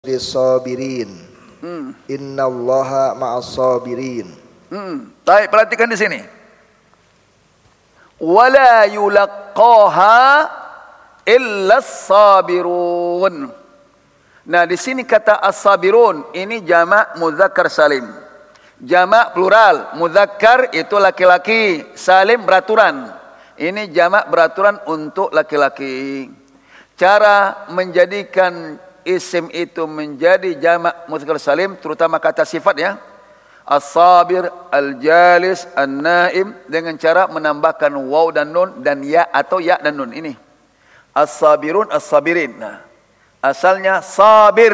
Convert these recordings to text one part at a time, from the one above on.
lis-sabirin. Innallaha ma'as-sabirin. Baik, perhatikan di sini. Wala yulaqqaha illa as-sabirun. Nah, di sini kata as-sabirun ini jamak mudzakkar salim. Jamak plural, mudzakkar itu laki-laki, salim beraturan. Ini jamak beraturan untuk laki-laki. Cara menjadikan isim itu menjadi jamak mudzakkar salim, terutama kata sifat ya. As-sabir, al-jalis, an-naim, dengan cara menambahkan waw dan nun dan ya atau ya dan nun ini. As-sabirun, as-sabirin. Nah, asalnya sabir.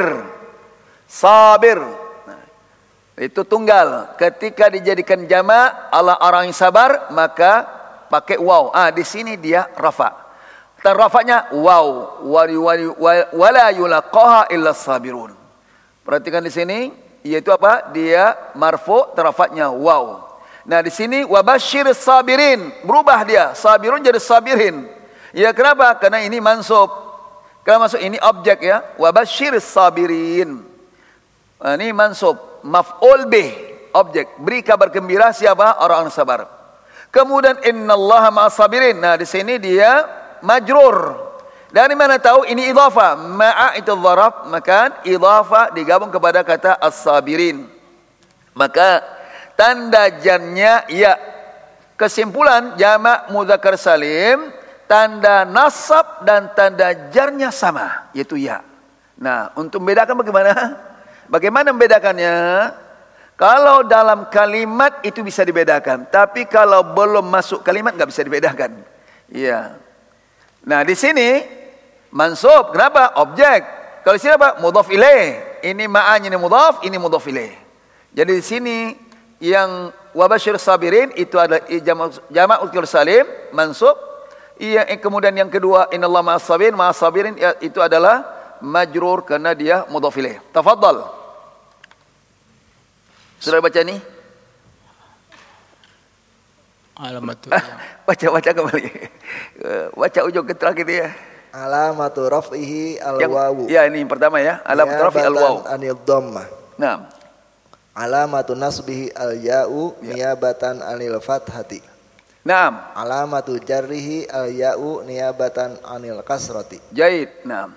Sabir. Nah, itu tunggal. Ketika dijadikan jamak ala orang yang sabar, maka pakai waw. Di sini dia rafa. Rafa'nya waw. Wala yulaqaha illa sabirun. Perhatikan di sini, yaitu apa? Dia marfu, rafa'nya waw. Nah, di sini wabashir sabirin, berubah dia. Sabirun jadi sabirin. Ya, kenapa? Karena ini mansub. Kalau masuk ini objek ya. Wabashir sabirin. Ini mansub. Maf'ul bih, objek. Beri kabar gembira siapa? Orang sabar. Kemudian innallaha ma'as sabirin. Nah, di sini dia majrur. Dari mana tahu ini idhafah? Ma'a itu dharaf, maka idhafah digabung kepada kata as-sabirin. Maka tanda jarnya ya. Kesimpulan jamak mudzakkar salim, tanda nasab dan tanda jarnya sama, yaitu ya. Nah, untuk membedakan bagaimana? Bagaimana membedakannya? Kalau dalam kalimat itu bisa dibedakan, tapi kalau belum masuk kalimat nggak bisa dibedakan. Iya. Nah, di sini mansub, kenapa? Objek. Kalau di sini apa? Mudhaf ilaih. Ini ma'anya ini mudhaf, ini mudhaf ilaih. Jadi di sini yang wabashir sabirin itu adalah jamak mudzakkar salim, mansub. Iya, kemudian yang kedua innallaha ma'as sabirin, ma'as sabirin itu adalah majrur karena dia mudhaf ilaih. Tafadhal. Sudah baca ni? Alamatu. Baca kembali. Baca ujung ke terakhir dia. Alamatu raf'ihi al-wawu. Ya, ini yang pertama ya. Alamatu raf'i al-wawu. Anil dhammah. Nah. Alamatu nasbihi al-ya'u niyabatan anil fathati. Naam. Alamatu jarrihi al-ya'u niyabatan anil kasrati. Jaid. Naam.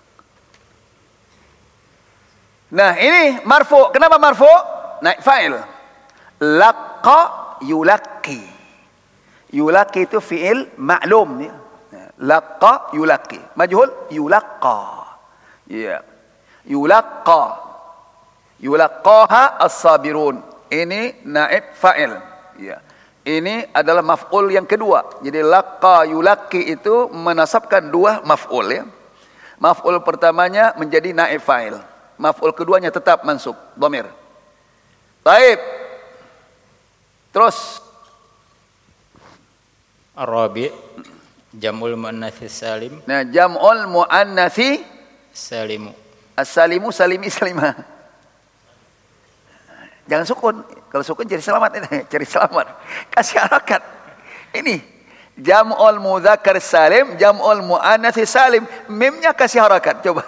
Nah, ini marfu. Kenapa marfu? Naik fa'il. Laqqa yulaqi. Yulaqi itu fi'il ma'lum ya. Laqqa yulaqi. Majhul yulaqqa. Ya. Yulaqqa. Yulaqqaha as-sabirun. Ini naib fa'il. Ya. Ini adalah maf'ul yang kedua. Jadi laqqa yulaqi itu menasabkan dua maf'ul ya. Maf'ul pertamanya menjadi naib fa'il. Maf'ul keduanya tetap mansub, dhamir. Baik. Terus Ar-rabi' jam'ul muannats salim. Nah, jam'ul muannats salimu. As-salimu salimi salimah. Jangan sukun. Kalau sukun jadi selamat ini, cari selamat. Kasih harakat. Ini jam'ul mudzakkar salim, jam'ul muannats salim. Mimnya kasih harakat, coba.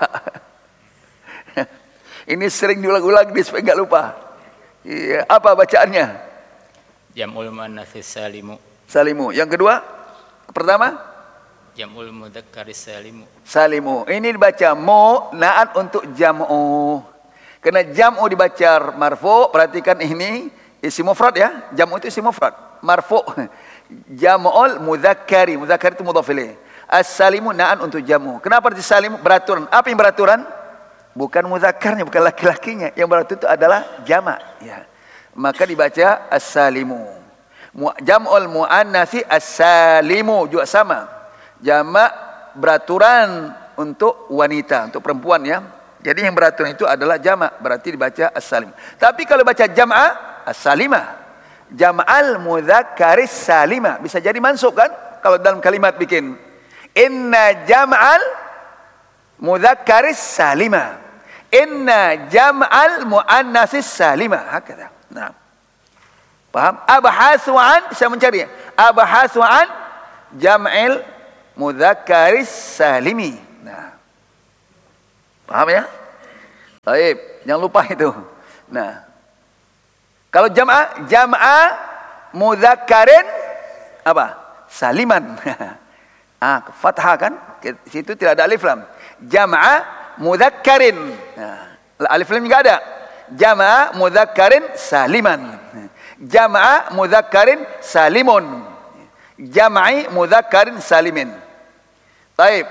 Ini sering diulang-ulang supaya enggak lupa. Iya, apa bacaannya? Jam'ul muannats salimu. Salimu. Yang kedua? Pertama? Jam'ul mudzakkar salimu. Salimu. Ini dibaca mu naat untuk jam'u. Karena jam'u dibaca marfu, perhatikan ini isim mufrad ya. Jam'u itu isim mufrad. Marfu. Jam'ul mudzakkari. Mudzakkar itu mudhaf ilaih. As-salimu naat untuk jam'u. Kenapa disalimu? Beraturan. Apa yang beraturan? Bukan mudzakarnya, bukan laki-lakinya. Yang berarti itu adalah jamak. Ya. Maka dibaca as-salimu. Jam'ul muannatsi as-salimu juga sama. Jamak beraturan untuk wanita, untuk perempuan ya. Jadi yang beraturan itu adalah jamak. Berarti dibaca as-salim. Tapi kalau baca jam'ah, as-salimah. Jam'al mudzakkaris salimah. Bisa jadi mansub kan? Kalau dalam kalimat bikin. Inna jam'al mudzakkaris salimah. Inna jam'al muannatsis salimah. Hakada. Nah. Paham? Abhasu an, saya mencari. Abhasu an jam'il mudzakkaris salimi. Nah. Paham ya? Baik, jangan lupa itu. Nah, kalau jam'a mudzakkarin apa? Saliman. Fathah kan? Situ tidak ada alif lam. Jam'a mudzakkarin. Alif lam enggak ada. Jam'a mudzakkarin saliman. Jam'a mudzakkarin salimun. Jam'i mudzakkarin salimin. Baik.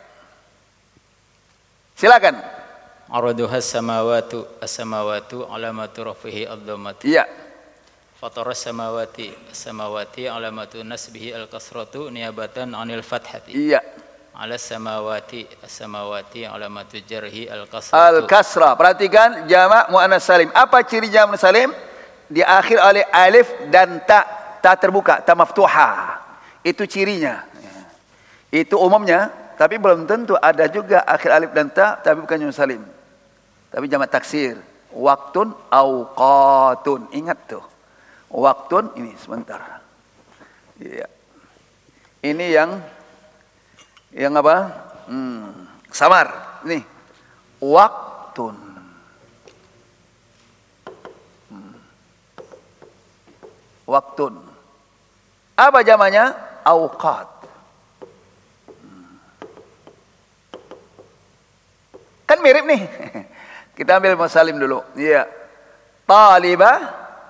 Silakan. Araduha as-samawatu alamatu rafihi ad-dhammatu. Iya. Fatara as-samawati alamatu nasbihi al-kasratu niyabatan 'anil fathati. Iya. Ala as-samawati alamatu jarhi al-kasratu. Al-kasrah. Perhatikan jamak muannas salim. Apa ciri jamak muannas salim? Diakhir oleh alif dan ta. Ta terbuka, ta maftuha. Itu cirinya. Itu umumnya, tapi belum tentu ada juga akhir alif dan ta tapi bukan muannas salim. Tapi jamak taksir. Waktun awqatun. Ingat tuh. Waktun ini sebentar. Iya. Ini yang apa? Samar. Ini. Waktun. Waktun. Apa jamaknya? Awqat. Kan mirip nih. Kita ambil musalim dulu. Iya. Talibah.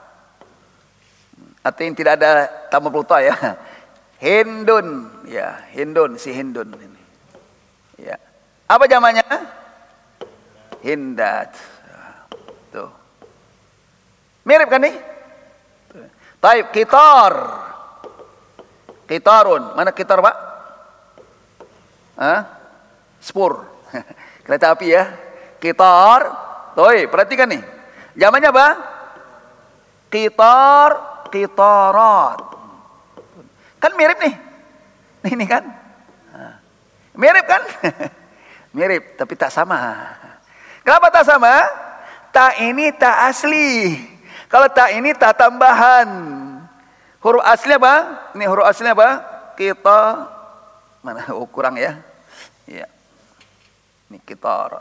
Artinya tidak ada tambah pluta ya. Hindun. Ya, Hindun, si Hindun ini. Ya. Apa zamannya? Hindat. Tuh. Mirip kan nih? Taib, kitar. Kitarun. Mana kitar, Pak? Spur. Kereta api ya. Kitar. Tuh, perhatikan nih. Zamannya apa? Kitar, kitarat. Kan mirip nih. Ini kan? Mirip kan? Mirip, tapi tak sama. Kenapa tak sama? Tak ini tak asli. Kalau tak ini tak tambahan. Huruf asli apa? Ini huruf asli apa? Kita mana? Oh, kurang ya. Iya. Ini kitar.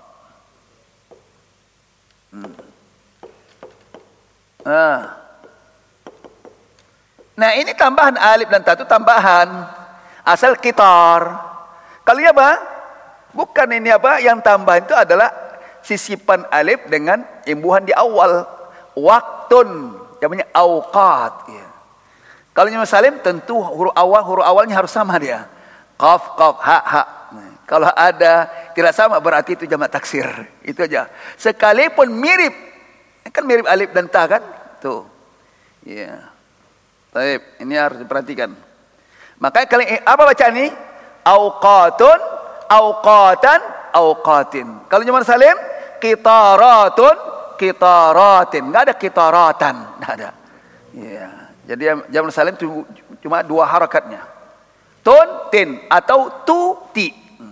Nah ini tambahan alif dan ta itu tambahan asal kitar. Kalau ini apa? Bukan ini apa? Yang tambahan itu adalah sisipan alif dengan imbuhan di awal. Waktun, namanya awqat. Ya. Kalau Muannas salim tentu huruf awalnya harus sama dia. Qaf, qaf, ha, ha. Nah, kalau ada tidak sama berarti itu jamak taksir. Itu aja. Sekalipun mirip, kan mirip alif dan ta kan? Tuh. Ya. Baik, ini harus diperhatikan. Makanya kali apa bacaan ini? Awqatun, awqatan, awqatin. Kalau Muannas salim, qitaratun, qitaratin. Enggak ada qitaratan, enggak ada. Ya. Jadi Muannas salim cuma dua harakatnya. Tun, tin atau tu, ti.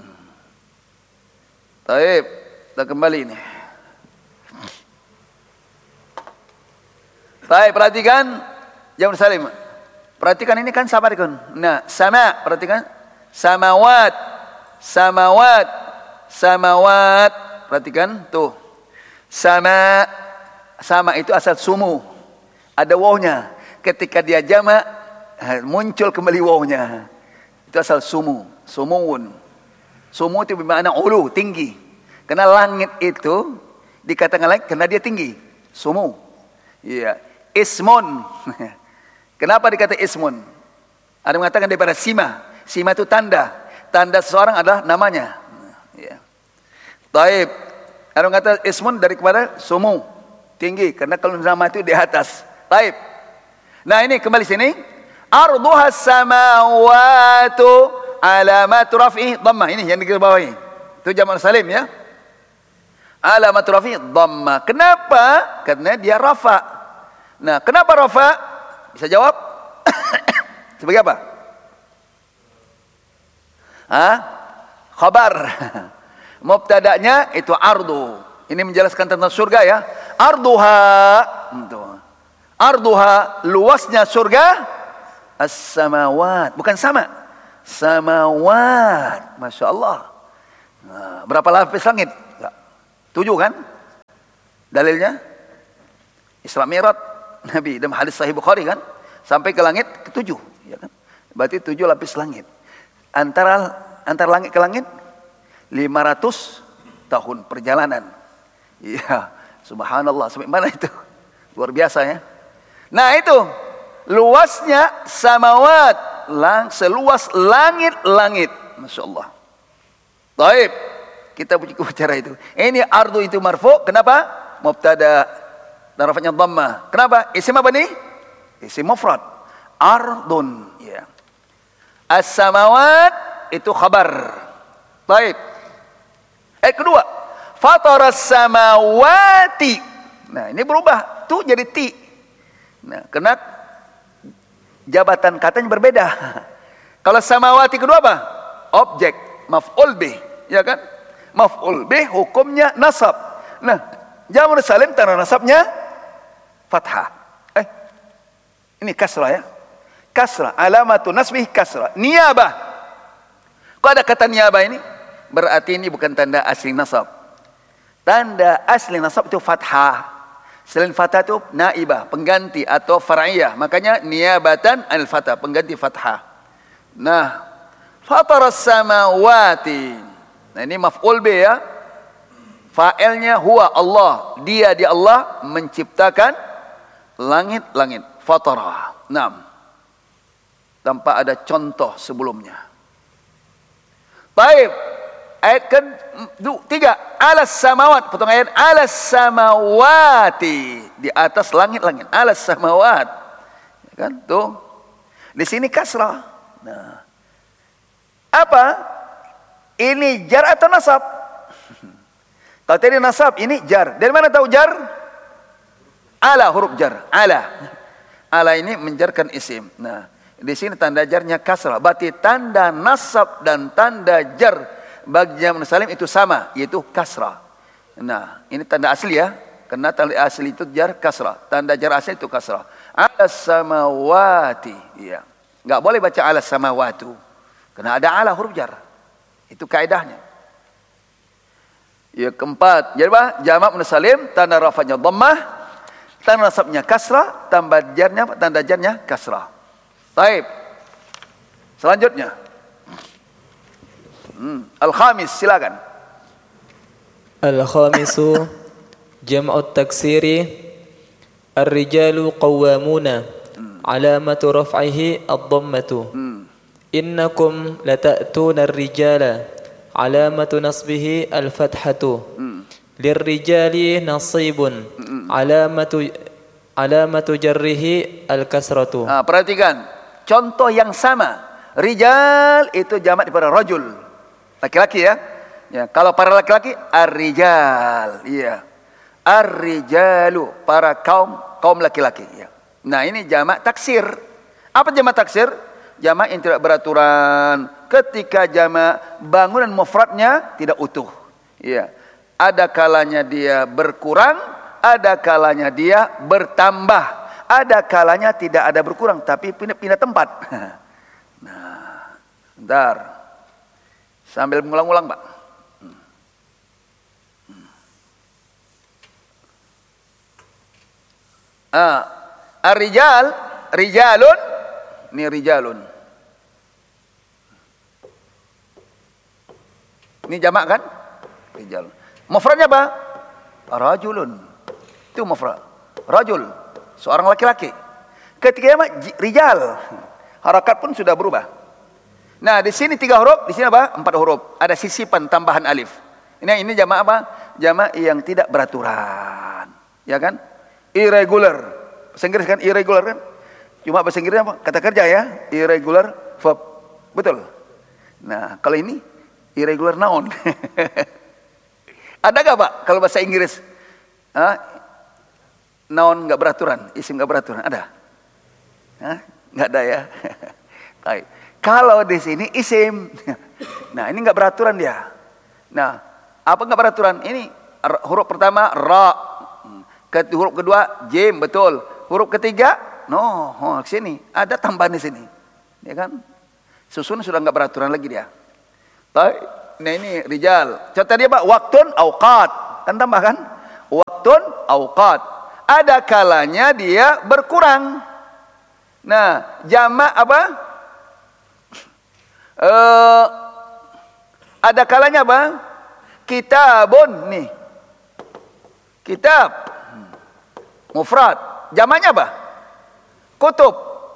Baik, kita kembali ini. Baik, perhatikan Muannas salim. Perhatikan ini kan sama dengan. Nah, sama, perhatikan. Samawat, samawat, samawat. Perhatikan tuh. Sama itu asal sumu. Ada wawnya. Ketika dia jamak muncul kembali wawnya. Itu asal sumu, sumuun. Sumu itu bermakna ulu, tinggi. Karena langit itu dikatakan langit karena dia tinggi. Sumu. Iya. Ismun. Kenapa dikata ismun? Ada mengatakan daripada sima. Sima itu tanda. Tanda seseorang adalah namanya. Ya. Taib. Ada mengatakan ismun dari kepada sumu. Tinggi. Karena kalau nama itu di atas. Taib. Nah ini kembali sini. Arduha samawatu alamatu raf'i dhammah. Ini yang digarisbawahi. Itu jamak salim ya. Alamatu raf'i dhammah. Kenapa? Karena dia rafa. Nah, kenapa rafa? Bisa jawab? Sebagai apa? Khabar. Mubtada'nya itu ardu. Ini menjelaskan tentang surga ya. Arduha. Arduha, luasnya surga. As-samawat. Bukan sama. Samawat. Masya Allah. Nah, berapa lapis langit? 7 kan? Dalilnya Isra Mi'raj Nabi dalam hadis Sahih Bukhari kan, sampai ke langit ke-7, ya kan? Berarti 7 lapis langit. Antara langit ke langit 500 tahun perjalanan. Iya, subhanallah, sampai mana itu? Luar biasa ya. Nah, itu luasnya samawat, seluas langit-langit. Masyaallah. Baik, kita bicara itu. Ini ardu itu marfu, kenapa? Mubtada dan rafa'nya dhammah. Kenapa? Isim apa nih? Isim mufrad. Ardun, ya. As-samawat itu khabar. Baik. Kedua, fataras samawati. Nah, ini berubah tuh jadi ti. Nah, karena jabatan katanya berbeda. Kalau samawati kedua apa? Objek, maf'ul bih, ya kan? Maf'ul bih hukumnya nasab. Nah, jamak salim tanda nasabnya fathah. Ini kasrah ya. Kasrah, alamatu nasbih kasrah. Niyabah. Kok ada kata niyabah ini? Berarti ini bukan tanda asli nasab. Tanda asli nasab itu fathah. Selain fathah itu naibah, pengganti atau far'iyah. Makanya niyabatan al-fathah, pengganti fathah. Nah, fataras samawati. Nah, ini maf'ul bih ya. Fa'ilnya huwa Allah. Dia Allah menciptakan langit-langit. Fatara. Naam. Tanpa ada contoh sebelumnya. Baik. Ayat ke-3, alas samawat, potong ayat, alas samawati, di atas langit-langit, alas samawat, ya kan? Tuh, di sini kasrah. Nah, apa? Ini jar atau nasab? Kalau tadi nasab, ini jar. Dari mana tahu jar? Ala, huruf jar, ala. Ala ini menjarkan isim. Nah, di sini tanda jarnya kasrah. Berarti tanda nasab dan tanda jar bagi jamak salim itu sama, yaitu kasrah. Nah, ini tanda asli ya. Karena tanda asli itu jar kasrah. Tanda jar asli itu kasrah. Alas samawati. Iya. Enggak boleh baca alas samawatu. Karena ada ala huruf jar. Itu kaidahnya. Ya, keempat. Jadi apa? Jamak salim tanda rafa'nya dhammah, tanda nasabnya kasrah, tanda jarnya kasrah. Baik. Selanjutnya. Al-khamis, silakan. Al-khamisu jam'ut taksiri ar-rijalu qawwamuna alamatu raf'ihi ad-dhammatu innakum lata'tuna ar-rijala alamatu nasbihi al-fathatu lirrijali nasibun alamatu jarrihi al-kasratu. Perhatikan contoh yang sama. Rijal itu jamak daripada rajul, laki-laki ya. Ya, kalau para laki-laki ar-rijal, iya. Ar-rijalu, para kaum laki-laki, ya. Nah, ini jamak taksir. Apa jamak taksir? Jamak yang tidak beraturan. Ketika jamak bangunan mufradnya tidak utuh. Iya. Ada kalanya dia berkurang, ada kalanya dia bertambah, ada kalanya tidak ada berkurang tapi pindah tempat. Nah, bentar. Sambil mengulang-ulang, Pak. Ar-rijal, rijalun, ini rijalun. Ini jamak kan? Rijalun. Mufradnya apa? Rajulun. Itu mufrad. Rajul, seorang laki-laki. Ketika jamak rijal, harakat pun sudah berubah. Nah, di sini 3 huruf, di sini apa? 4 huruf. Ada sisipan tambahan alif. Ini jamak apa? Jamak yang tidak beraturan. Ya kan? Irregular. Bahasa Inggris kan irregular kan? Cuma bahasa Inggrisnya apa? Kata kerja ya, irregular verb. Betul. Nah, kalau ini irregular noun. Ada gak Pak kalau bahasa Inggris? Noun gak beraturan, isim gak beraturan, ada? Gak ada ya. Kalau di sini isim, nah ini gak beraturan dia. Nah, apa gak beraturan? Ini huruf pertama ra, huruf kedua jim, betul. Huruf ketiga ke sini ada tambahan di sini, ya kan? Susun sudah gak beraturan lagi dia. Nah ini rijal. Contoh dia Pak, waktun auqat, kan tambah kan? waktun awqat. Ada kalanya dia berkurang. Nah, jamak apa? Ada kalanya apa? Kitabun nih. Kitab. Mufrad. Jamaknya apa? Kutub.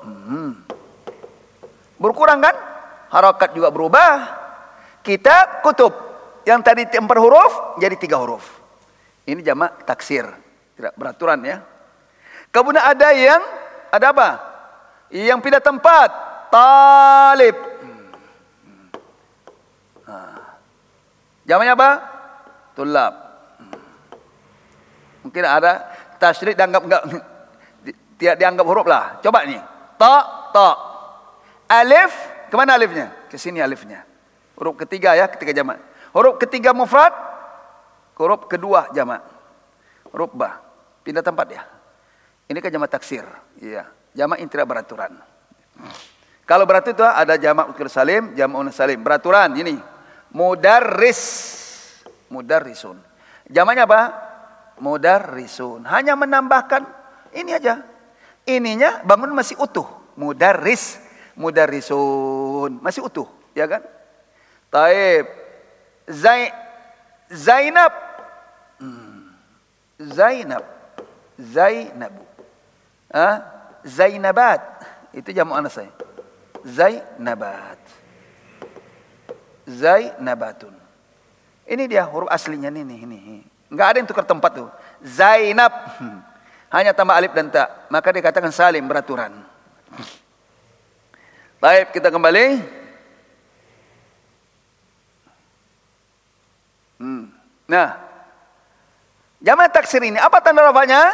Berkurang kan? Harakat juga berubah. Kitab, kutub. Yang tadi 4 huruf jadi 3 huruf. Ini jamak taksir. Tidak beraturan ya. Kemudian ada yang ada apa? Yang pindah tempat. Talib. Jamaknya apa? Tulab. Mungkin ada tasydid dianggap enggak, tidak dianggap huruf lah. Coba nih. Ta. Alif, kemana alifnya? Ke sini alifnya. Huruf ketiga ya, ketiga jamak. Huruf ketiga mufrad, huruf kedua jamak. Huruf ba, pindah tempat ya. Ini kan jamak taksir. Iya, jamak yang tidak beraturan. Kalau berarti itu ada jamak mudzakkar salim, jamak muannas salim. Beraturan ini. Mudarrisun. Jamaknya apa? Mudarrisun. Hanya menambahkan ini aja. Ininya bangun masih utuh. Mudarrisun. Masih utuh, ya kan? Taib. Zainab. Zainabu. Zainabat. Itu jamak muannas saya. Zainabatun. Ini dia huruf aslinya ini. Enggak ada yang tukar tempat tuh. Zainab. Hanya tambah alif dan ta. Maka dikatakan salim, beraturan. Baik, kita kembali. Nah, jamak taksir ini apa tanda rafanya?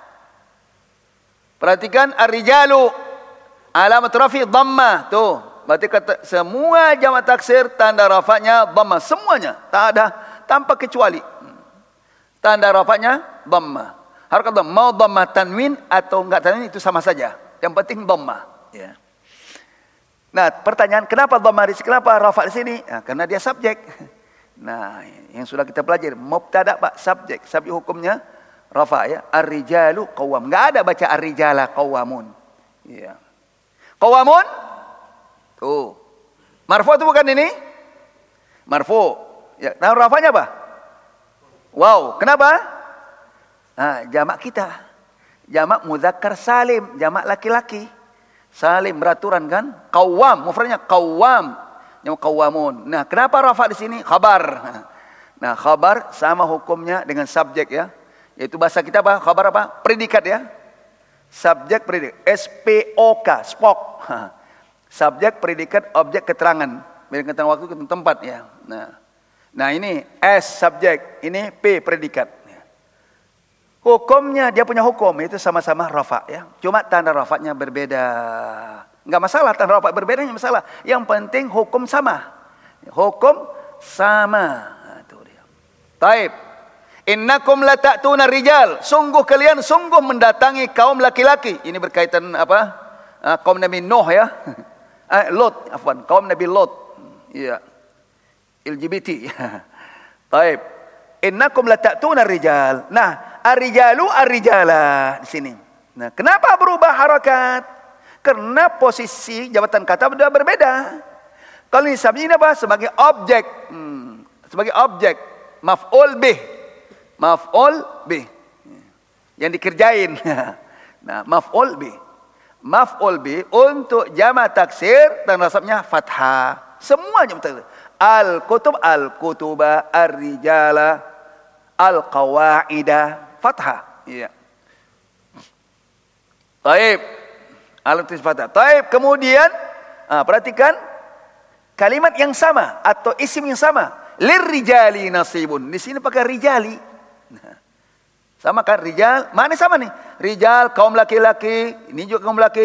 Perhatikan ar-rijalu alamat rafi dhammah. Tuh, berarti kata semua jamak taksir tanda rafanya dhammah, semuanya, tak ada tanpa kecuali. Tanda rafanya dhammah. Harakat dhammah, mau dhammah tanwin atau enggak tanwin itu sama saja. Yang penting dhammah, ya. Nah, pertanyaan kenapa dhammah di sini? Kenapa rafa di sini? Nah, karena dia subjek. Nah, yang sudah kita pelajari mubtada Pak, subjek hukumnya rafa ya. Ar-rijalu qawwam. Enggak ada baca ar-rijala qawwamun. Iya. Qawwamun? Tuh. Marfu itu bukan ini? Marfu. Ya, nah rafanya apa? Wow, kenapa? Nah, jamak kita. Jamak mudzakkar salim, jamak laki-laki. Salim beraturan kan? Qawwam, mufradnya qawwam. Yang qawwamun. Nah, kenapa rafa di sini? Khabar. Nah, khabar sama hukumnya dengan subjek ya. Yaitu bahasa kita apa? Khabar apa? Predikat ya. Subjek predikat. SPOK, spok. Subjek predikat objek keterangan. Beda keterangan waktu keterangan tempat ya. Nah ini S subjek, ini P predikat. Hukumnya dia punya hukum itu sama-sama rafa ya. Cuma tanda rafanya berbeda. Enggak masalah tanda rafa berbeda, enggak masalah. Yang penting hukum sama. Hukum sama. Nah, itu dia. Taib. Innakum lata'tuna rijal. Sungguh kalian sungguh mendatangi kaum laki-laki. Ini berkaitan apa? Kaum Nabi Nuh ya. Lot, afwan, kaum Nabi Lot. Iya. LGBT. Taib. Innakum lata'tuna rijal. Nah, ar-rijalu ar-rijala di sini. Nah, kenapa berubah harakat? Karena posisi jabatan kata sudah berbeda. Kalau ini sabnya ini apa? Sebagai objek. Sebagai objek. Maf'ul bih. Maf'ul bih. Yang dikerjain. Nah, maf'ul bih. Maf'ul bih untuk jamak taksir dan nasabnya fathah. Semuanya betul. Al-kutub, al-kutuba, ar-rijala, al-qawaida, fathah. Iya. Baik. Al-tulis fathah. Taib. Kemudian perhatikan kalimat yang sama atau isim yang sama. Lirrijali nasibun. Di sini pakai rijali. Sama kan rijal? Mana sama nih? Rijal kaum laki-laki, ini juga kaum laki.